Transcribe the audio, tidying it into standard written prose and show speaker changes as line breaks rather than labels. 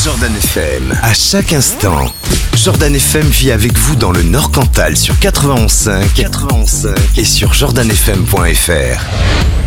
Jordan FM, à chaque instant. Jordan FM vit avec vous dans le Nord Cantal sur 91.5 et sur jordanfm.fr.